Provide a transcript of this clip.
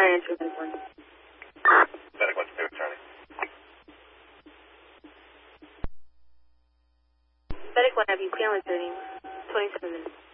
Fire entry 1. Medic 1, Charlie. Medic 1, have you clear on returning 27 minutes.